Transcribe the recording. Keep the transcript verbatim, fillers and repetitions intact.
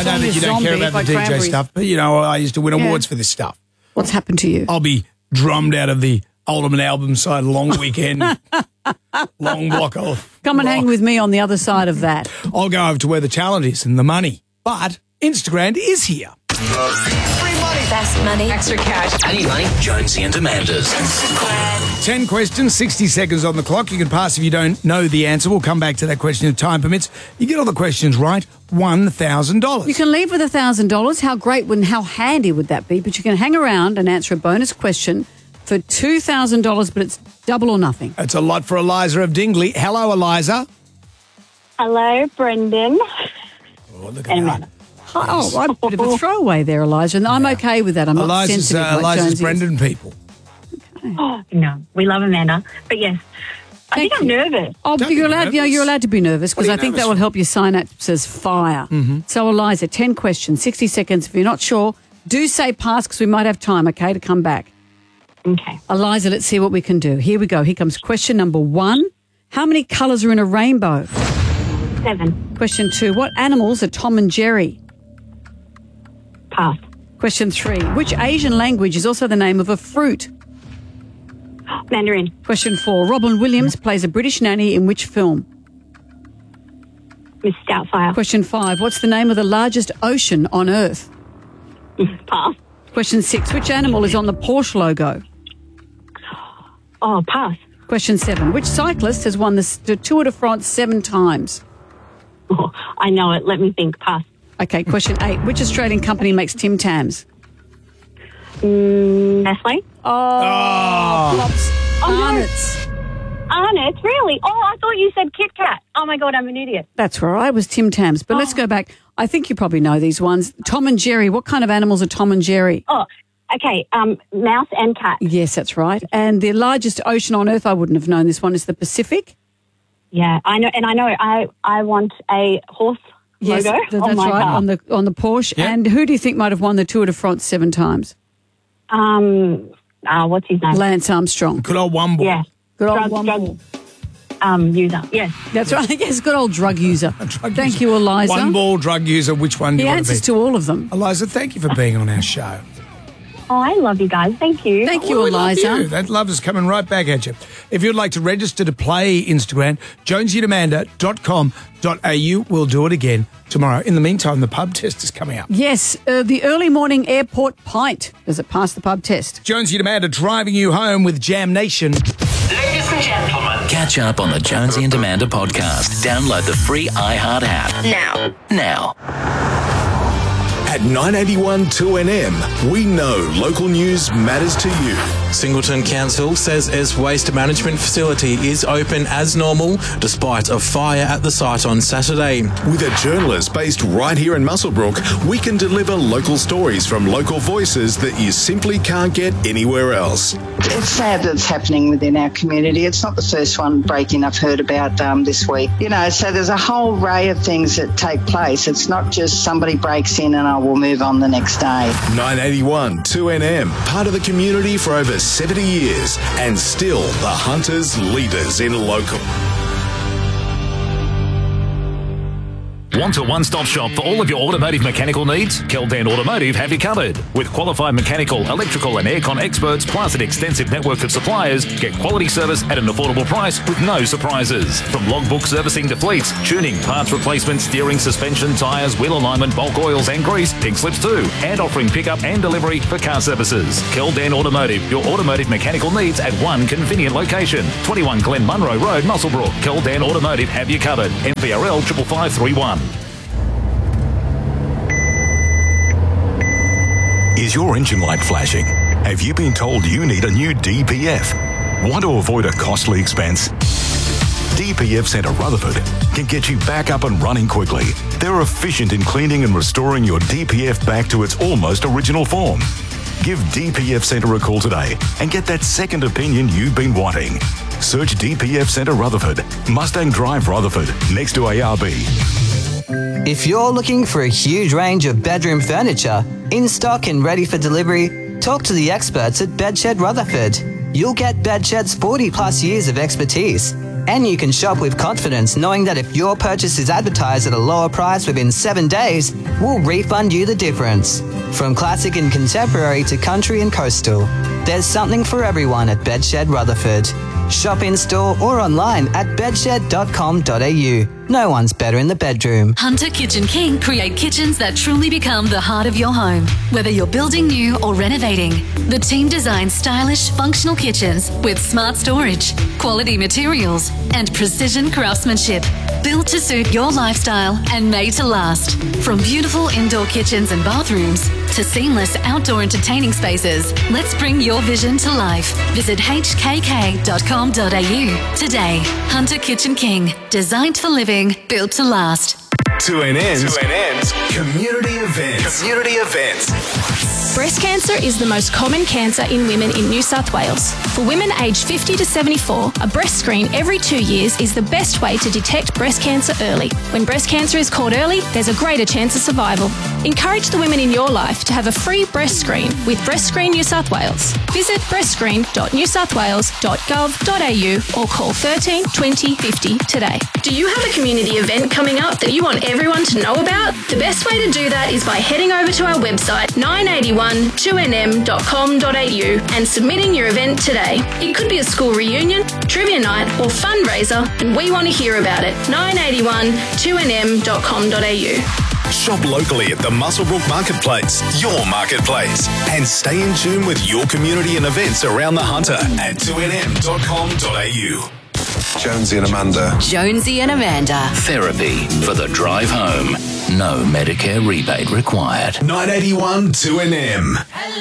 I know song that is you don't care Zombie about by the D J Cranberries. stuff, but, you know, I used to win Yeah. awards for this stuff. What's happened to you? I'll be drummed out of the Oldham album side long weekend, long block of Come and rock. hang with me on the other side of that. I'll go over to where the talent is and the money. But Instagram is here. Free money. Fast money. Extra cash. I need money. Jonesy and Amanda's. ten questions, sixty seconds on the clock. You can pass if you don't know the answer. We'll come back to that question if time permits. You get all the questions right, one thousand dollars. You can leave with one thousand dollars. How great and how handy would that be? But you can hang around and answer a bonus question for two thousand dollars, but it's double or nothing. That's a lot for Eliza of Dingley. Hello, Eliza. Hello, Brendan. Oh, look at And that. Amanda. Oh, I'm a bit of a throwaway there, Elijah, and I'm okay with that. I'm not Eliza's, sensitive uh, like Eliza's Jonesy is. Brendan people. Oh, no, we love Amanda. But yes, I Thank think I'm you. nervous. Oh, Don't you're be allowed. You know, nervous. you're allowed to be nervous because What are I you think that nervous will for? help your synapses fire. Mm-hmm. So, Eliza, ten questions, sixty seconds. If you're not sure, do say pass because we might have time. Okay, to come back. Okay. Eliza, let's see what we can do. Here we go. Here comes question number one. How many colours are in a rainbow? Seven. Question two. What animals are Tom and Jerry? Pass. Question three. Which Asian language is also the name of a fruit? Mandarin. Question four. Robin Williams plays a British nanny in which film? Miss Doubtfire. Question five. What's the name of the largest ocean on Earth? Pass. Question six. Which animal is on the Porsche logo? Oh, pass. Question seven. Which cyclist has won the, the Tour de France seven times? Oh, I know it. Let me think. Pass. Okay, question eight. Which Australian company makes Tim Tams? Mm, Nestle. Oh, flops. Oh, no. Arnott's. Arnott's, really? Oh, I thought you said Kit Kat. Oh, my God, I'm an idiot. That's right. It was Tim Tams. But let's go back. I think you probably know these ones. Tom and Jerry. What kind of animals are Tom and Jerry? Oh, okay. Um, mouse and cat. Yes, that's right. And the largest ocean on Earth, I wouldn't have known this one, is the Pacific. Yeah, I know. And I know I, I want a horse Yes, logo th- on that's my right, car. on the on the Porsche. Yep. And who do you think might have won the Tour de France seven times? Um, uh, what's his name? Lance Armstrong. Good old one ball. Yeah. Good old Drug- one drug- ball. Um, user. Yes. That's right. Yes, good old drug user. Drug Thank user. you, Eliza. One ball drug user. Which one do He you want to be? answers to all of them. Eliza, thank you for being on our show. Oh, I love you guys. Thank you. Thank you, Well, we love Eliza. you. That love is coming right back at you. If you'd like to register to play Instagram, jonesy and amanda dot com dot a u. We'll do it again tomorrow. In the meantime, the pub test is coming up. Yes, uh, the early morning airport pint. Does it pass the pub test? Jonesy and Amanda driving you home with Jam Nation. Ladies and gentlemen. Catch up on the Jonesy and Amanda podcast. Download the free iHeart app. Now. Now. At nine eighty-one two N M, we know local news matters to you. Singleton Council says its waste management facility is open as normal despite a fire at the site on Saturday. With a journalist based right here in Muswellbrook, we can deliver local stories from local voices that you simply can't get anywhere else. It's sad that it's happening within our community. It's not the first one breaking I've heard about um, this week. You know, so there's a whole array of things that take place. It's not just somebody breaks in and I will move on the next day. nine eighty-one two N M, part of the community for over seventy years, and still the hunters, leaders in local. Want a one-stop shop for all of your automotive mechanical needs? Keldan Automotive have you covered. With qualified mechanical, electrical and aircon experts plus an extensive network of suppliers, get quality service at an affordable price with no surprises. From logbook servicing to fleets, tuning, parts replacement, steering, suspension, tyres, wheel alignment, bulk oils and grease, pink slips too, and offering pickup and delivery for car services. Keldan Automotive, your automotive mechanical needs at one convenient location. twenty-one Glen Munro Road, Muswellbrook. Keldan Automotive have you covered. M V R L five five three one. Is your engine light flashing? Have you been told you need a new D P F? Want to avoid a costly expense? D P F Centre Rutherford can get you back up and running quickly. They're efficient in cleaning and restoring your D P F back to its almost original form. Give D P F Centre a call today and get that second opinion you've been wanting. Search D P F Centre Rutherford, Mustang Drive Rutherford, next to A R B. If you're looking for a huge range of bedroom furniture, in stock and ready for delivery, talk to the experts at Bedshed Rutherford. You'll get Bedshed's forty plus years of expertise, and you can shop with confidence knowing that if your purchase is advertised at a lower price within seven days, we'll refund you the difference. From classic and contemporary to country and coastal, there's something for everyone at Bedshed Rutherford. Shop in store or online at bedshed dot com dot a u. No one's better in the bedroom. Hunter Kitchen King create kitchens that truly become the heart of your home. Whether you're building new or renovating, the team designs stylish, functional kitchens with smart storage, quality materials, and precision craftsmanship. Built to suit your lifestyle and made to last. From beautiful indoor kitchens and bathrooms to seamless outdoor entertaining spaces, let's bring your vision to life. Visit h k k dot com dot a u today. Hunter Kitchen King, designed for living, built to last. two N Ns. two N Ns. Community events. Community events. Breast cancer is the most common cancer in women in New South Wales. For women aged fifty to seventy-four, a breast screen every two years is the best way to detect breast cancer early. When breast cancer is caught early, there's a greater chance of survival. Encourage the women in your life to have a free breast screen with Breast Screen New South Wales. Visit breast screen dot new south wales dot gov dot a u or call thirteen twenty fifty today. Do you have a community event coming up that you want everyone to know about? The best way to do that is by heading over to our website nine eighty-one two n m dot com dot a u and submitting your event today. It could be a school reunion, trivia night or fundraiser, and we want to hear about it. nine eighty-one two n m dot com dot a u. Shop locally at the Muswellbrook Marketplace, your marketplace, and stay in tune with your community and events around the Hunter at two n m dot com dot a u. Jonesy and Amanda. Jonesy and Amanda. Therapy for the drive home. No Medicare rebate required. nine eighty-one two N M.